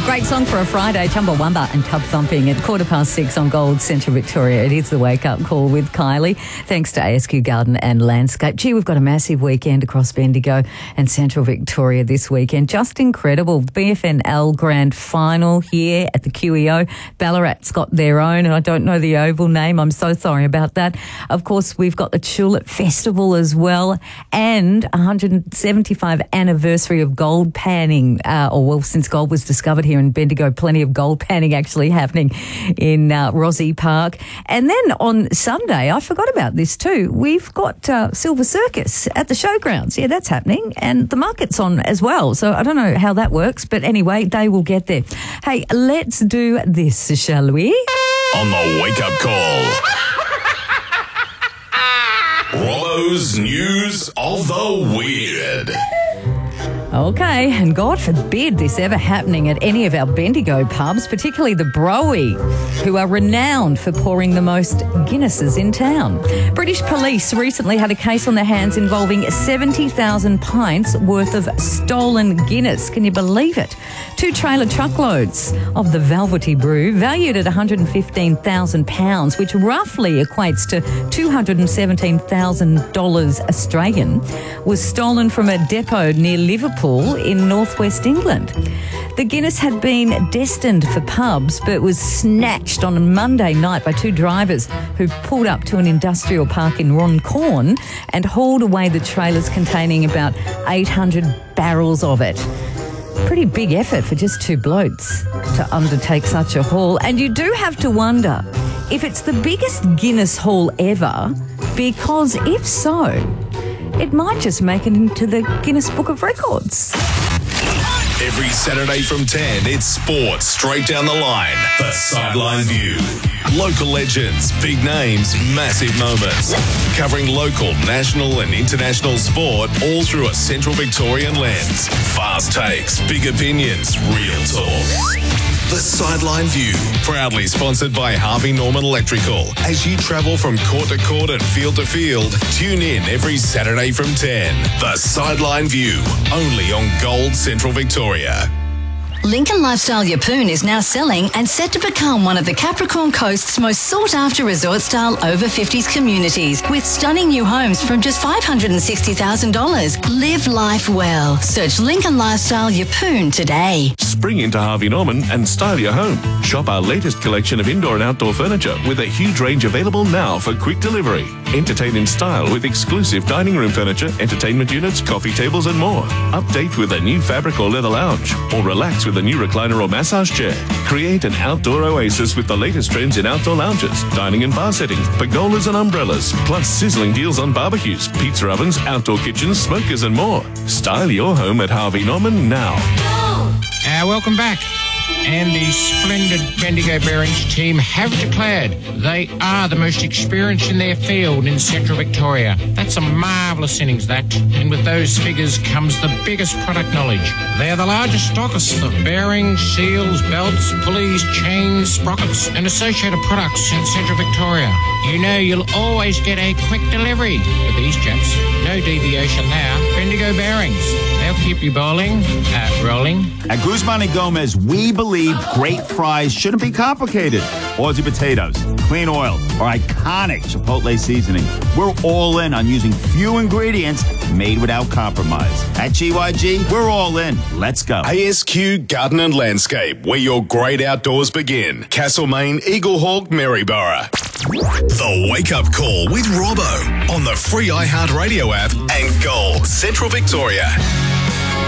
Great song for a Friday, Chumbawamba and Tub Thumping at 6:15 on Gold Central Victoria. It is the wake-up call with Kylie. Thanks to ASQ Garden and Landscape. Gee, we've got a massive weekend across Bendigo and Central Victoria this weekend. Just incredible. BFNL Grand Final here at the QEO. Ballarat's got their own, and I don't know the oval name. I'm so sorry about that. Of course, we've got the Tulip Festival as well, and 175 anniversary of gold panning, since gold was discovered here in Bendigo, plenty of gold panning actually happening in Rozzy Park. And then on Sunday, I forgot about this too, we've got Silver Circus at the showgrounds. Yeah, that's happening. And the market's on as well. So I don't know how that works, but anyway, they will get there. Hey, let's do this, shall we? On the wake-up call. Rollo's News of the Weird. Okay, and God forbid this ever happening at any of our Bendigo pubs, particularly the Broey, who are renowned for pouring the most Guinnesses in town. British police recently had a case on their hands involving 70,000 pints worth of stolen Guinness. Can you believe it? 2 trailer truckloads of the Velvety Brew, valued at £115,000, which roughly equates to $217,000 Australian, was stolen from a depot near Liverpool in northwest England. The Guinness had been destined for pubs, but was snatched on a Monday night by 2 drivers who pulled up to an industrial park in Runcorn and hauled away the trailers containing about 800 barrels of it. Pretty big effort for just 2 blokes to undertake such a haul. And you do have to wonder if it's the biggest Guinness haul ever, because if so, it might just make it into the Guinness Book of Records. Every Saturday from 10, it's sports straight down the line. The Sideline View. Local legends, big names, massive moments. Covering local, national and international sport all through a Central Victorian lens. Fast takes, big opinions, real talk. The Sideline View, proudly sponsored by Harvey Norman Electrical. As you travel from court to court and field to field, tune in every Saturday from 10. The Sideline View, only on Gold Central Victoria. Lincoln Lifestyle Yeppoon is now selling and set to become one of the Capricorn Coast's most sought-after resort-style over-50s communities, with stunning new homes from just $560,000. Live life well. Search Lincoln Lifestyle Yeppoon today. Spring into Harvey Norman and style your home. Shop our latest collection of indoor and outdoor furniture with a huge range available now for quick delivery. Entertain in style with exclusive dining room furniture, entertainment units, coffee tables and more. Update with a new fabric or leather lounge, or relax with a new recliner or massage chair. Create an outdoor oasis with the latest trends in outdoor lounges, dining and bar settings, pergolas and umbrellas, plus sizzling deals on barbecues, pizza ovens, outdoor kitchens, smokers and more. Style your home at Harvey Norman now. Welcome back. And the splendid Bendigo Bearings team have declared they are the most experienced in their field in Central Victoria. That's a marvellous innings, that. And with those figures comes the biggest product knowledge. They are the largest stockists of bearings, seals, belts, pulleys, chains, sprockets and associated products in Central Victoria. You know you'll always get a quick delivery with these chaps. No deviation there. Bendigo Bearings. They'll keep you rolling. At Guzman and Gomez, we believe great fries shouldn't be complicated. Aussie potatoes, clean oil, or iconic Chipotle seasoning. We're all in on using few ingredients made without compromise. At GYG, we're all in. Let's go. ASQ Garden and Landscape, where your great outdoors begin. Castlemaine, Eaglehawk, Maryborough. The Wake Up Call with Robbo on the free iHeartRadio app and Gold Central Victoria.